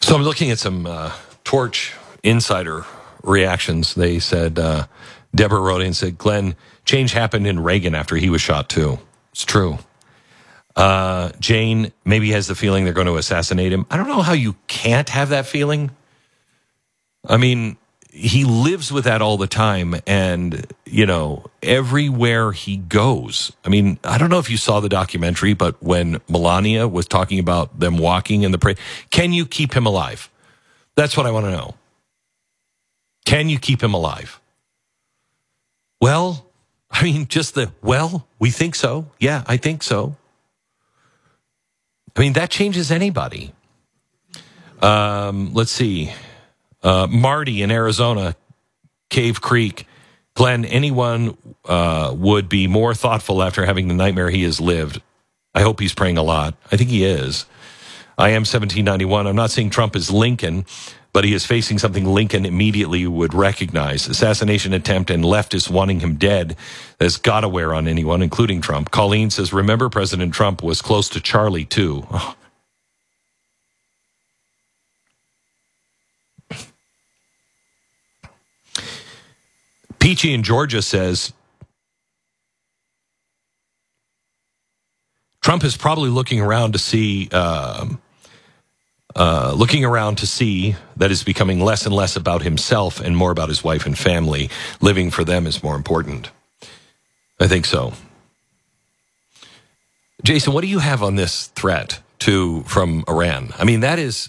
So I'm looking at some Torch insider reactions. They said, Deborah wrote in and said, Glenn, change happened in Reagan after he was shot too. It's true. Jane maybe has the feeling they're going to assassinate him. I don't know how you can't have that feeling. I mean, he lives with that all the time. And, you know, everywhere he goes. I mean, I don't know if you saw the documentary, but when Melania was talking about them walking in the parade, can you keep him alive? That's what I want to know. Can you keep him alive? Well, I mean, we think so. Yeah, I think so. I mean, that changes anybody. Let's see. Marty in Arizona, Cave Creek. Glenn, anyone would be more thoughtful after having the nightmare he has lived. I hope he's praying a lot. I think he is. I am 1791. I'm not saying Trump is Lincoln, but he is facing something Lincoln immediately would recognize. Assassination attempt and leftists wanting him dead. That's got to wear on anyone, including Trump. Colleen says, remember President Trump was close to Charlie, too. Oh. Peachy in Georgia says, Trump is probably looking around to see that it's becoming less and less about himself and more about his wife and family. Living for them is more important. I think so. Jason, what do you have on this threat from Iran? I mean,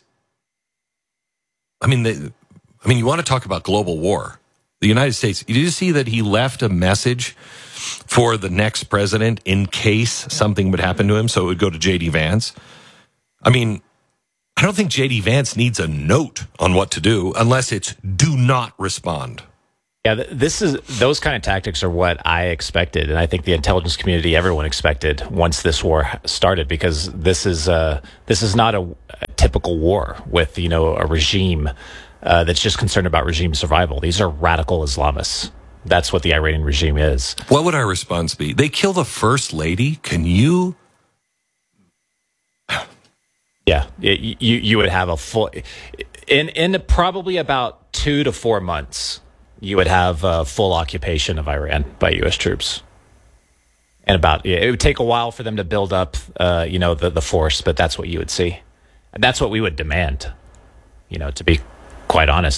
you want to talk about global war. The United States, did you see that he left a message for the next president in case something would happen to him, so it would go to J.D. Vance? I mean, I don't think J.D. Vance needs a note on what to do unless it's do not respond. Yeah, those kind of tactics are what I expected, and I think the intelligence community, everyone expected once this war started, because this is not a typical war with a regime that's just concerned about regime survival. These are radical Islamists. That's what the Iranian regime is. What would our response be? They kill the first lady? Can you? Yeah, you would have a full in probably about 2 to 4 months. You would have a full occupation of Iran by U.S. troops, and it would take a while for them to build up, the force. But that's what you would see, and that's what we would demand. To be quite honest.